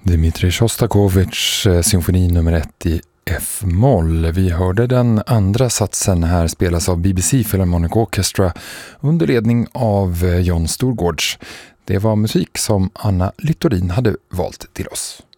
Dmitrij Sjostakovitjs symfoni nummer 1 i F-moll. Vi hörde den andra satsen här spelas av BBC Philharmonic Orchestra under ledning av John Storgårds. Det var musik som Anna Littorin hade valt till oss.